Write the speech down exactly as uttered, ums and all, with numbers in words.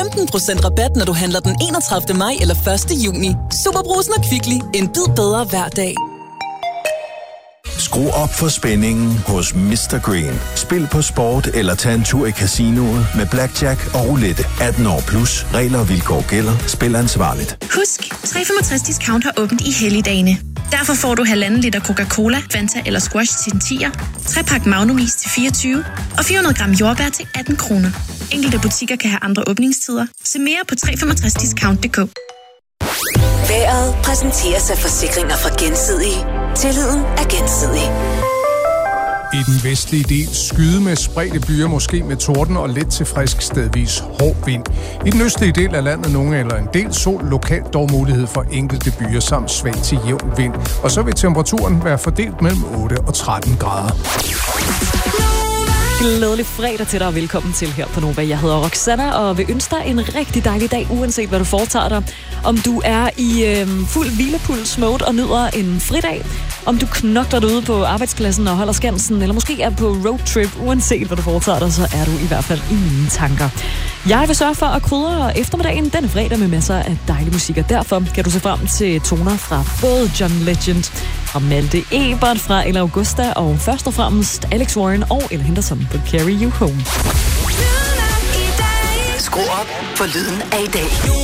femten procent rabat, når du handler den enogtredivte maj eller første juni. Superbrusen og Kvickly. En bid bedre hver dag. Skru op for spændingen hos mister Green. Spil på sport eller tag en tur i casinoet med blackjack og roulette. atten år plus. Regler og vilkår gælder. Spil ansvarligt. Husk, tre femogtres discount har åbent i helligdagene. Derfor får du halvanden liter Coca-Cola, Fanta eller Squash til tier, tre pakke Magnum Is til fireogtyve og fire hundrede gram jordbær til atten kroner. Enkelte butikker kan have andre åbningstider. Se mere på tre femogtres discount punktum d k. Været præsenteres af Forsikringer fra Gensidige. Tilliden er gensidig. I den vestlige del skyde med spredte byer, måske med torden og let til frisk stedvis hård vind. I den østlige del af landet nogle eller en del sol, lokalt dog mulighed for enkelte byer samt svag til jævn vind. Og så vil temperaturen være fordelt mellem otte og tretten grader. Glædelig fredag til dig og velkommen til her på Nova. Jeg hedder Roxanna og vil ønske dig en rigtig dejlig dag, uanset hvad du foretager dig. Om du er i øh, fuld hvilepuls-mode og nyder en fridag, om du knokler derude på arbejdspladsen og holder skansen, eller måske er på roadtrip, uanset hvad du foretager dig, så er du i hvert fald i mine tanker. Jeg vil sørge for at krydre eftermiddagen denne fredag med masser af dejlig musik, og derfor kan du se frem til toner fra både John Legend, fra Malte Ebert, fra Ella Augusta og først og fremmest Alex Warren og Ella Henderson på Carry You Home. Skru op for lyden af i dag.